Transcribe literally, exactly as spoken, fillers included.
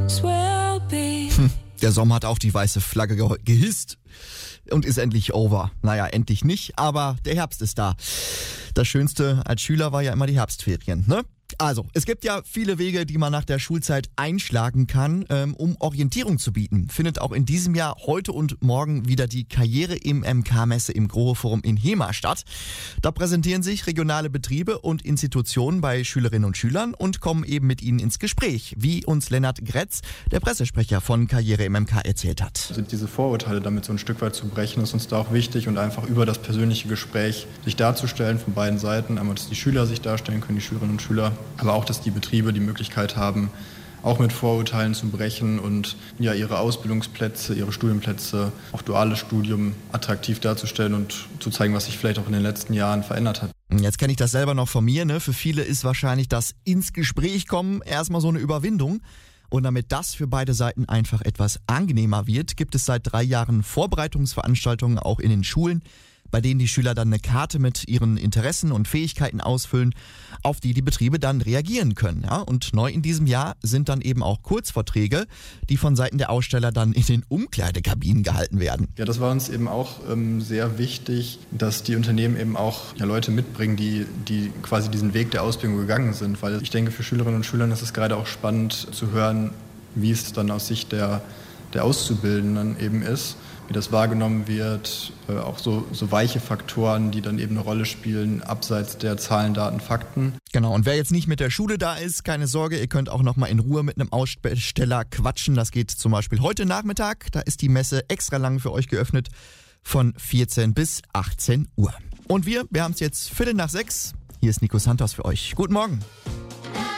Hm, der Sommer hat auch die weiße Flagge ge- gehisst und ist endlich over. Naja, endlich nicht, aber der Herbst ist da. Das Schönste als Schüler war ja immer die Herbstferien, ne? Also, es gibt ja viele Wege, die man nach der Schulzeit einschlagen kann, ähm, um Orientierung zu bieten. Findet auch in diesem Jahr heute und morgen wieder die Karriere im M K-Messe im Grohe-Forum in Hemer statt. Da präsentieren sich regionale Betriebe und Institutionen bei Schülerinnen und Schülern und kommen eben mit ihnen ins Gespräch, wie uns Lennart Gretz, der Pressesprecher von Karriere im M K, erzählt hat. Also diese Vorurteile damit so ein Stück weit zu brechen, ist uns da auch wichtig und einfach über das persönliche Gespräch sich darzustellen von beiden Seiten. Einmal, dass die Schüler sich darstellen können, die Schülerinnen und Schüler, aber auch, dass die Betriebe die Möglichkeit haben, auch mit Vorurteilen zu brechen und ja, ihre Ausbildungsplätze, ihre Studienplätze, auch duales Studium attraktiv darzustellen und zu zeigen, was sich vielleicht auch in den letzten Jahren verändert hat. Jetzt kenne ich das selber noch von mir, ne? Für viele ist wahrscheinlich das ins Gespräch kommen erstmal so eine Überwindung. Und damit das für beide Seiten einfach etwas angenehmer wird, gibt es seit drei Jahren Vorbereitungsveranstaltungen auch in den Schulen, bei denen die Schüler dann eine Karte mit ihren Interessen und Fähigkeiten ausfüllen, auf die die Betriebe dann reagieren können. Ja? Und neu in diesem Jahr sind dann eben auch Kurzvorträge, die von Seiten der Aussteller dann in den Umkleidekabinen gehalten werden. Ja, das war uns eben auch ähm, sehr wichtig, dass die Unternehmen eben auch ja, Leute mitbringen, die, die quasi diesen Weg der Ausbildung gegangen sind. Weil ich denke, für Schülerinnen und Schüler ist es gerade auch spannend zu hören, wie es dann aus Sicht der, der Auszubildenden eben ist, wie das wahrgenommen wird, äh, auch so, so weiche Faktoren, die dann eben eine Rolle spielen, abseits der Zahlen, Daten, Fakten. Genau, und wer jetzt nicht mit der Schule da ist, keine Sorge, ihr könnt auch noch mal in Ruhe mit einem Aussteller quatschen. Das geht zum Beispiel heute Nachmittag, da ist die Messe extra lang für euch geöffnet, von vierzehn bis achtzehn Uhr. Und wir, wir haben es jetzt Viertel nach sechs, hier ist Nico Santos für euch. Guten Morgen.